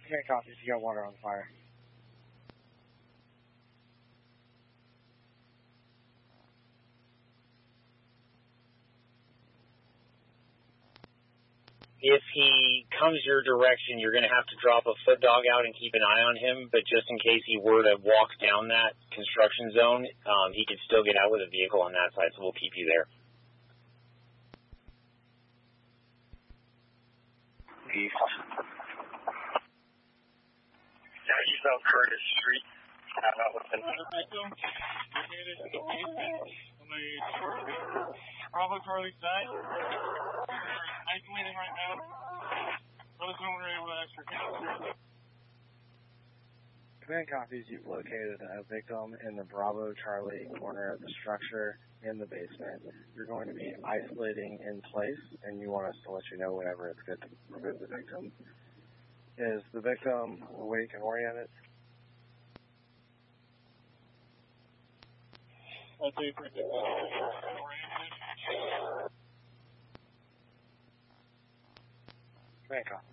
Okay, copy. You got water on the fire. If he comes your direction, you're going to have to drop a foot dog out and keep an eye on him, but just in case he were to walk down that construction zone, he could still get out with a vehicle on that side, so we'll keep you there. East. Yeah, he's on Curtis Street. I'm not looking. Bravo Charlie side. Isolating right now. Let us know when we're able to extricate. Command copies. You've located a victim in the Bravo Charlie corner of the structure in the basement. You're going to be isolating in place, and you want us to let you know whenever it's good to remove the victim. Is the victim awake and oriented? I'll take it. Command copies.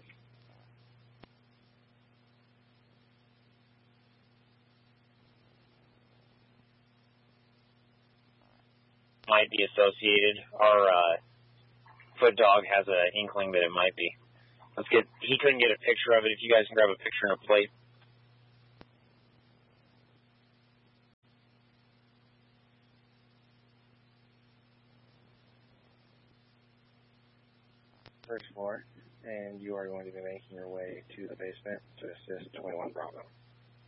Might be associated. Our foot dog has an inkling that it might be. He couldn't get a picture of it. If you guys can grab a picture and a plate. First floor, and you are going to be making your way to the basement to assist 21 Bravo.